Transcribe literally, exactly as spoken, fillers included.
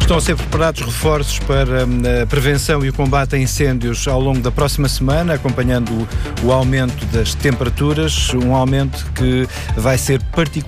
Estão a ser preparados reforços para a prevenção e o combate a incêndios ao longo da próxima semana, acompanhando o, o aumento das temperaturas, um aumento que vai ser particularmente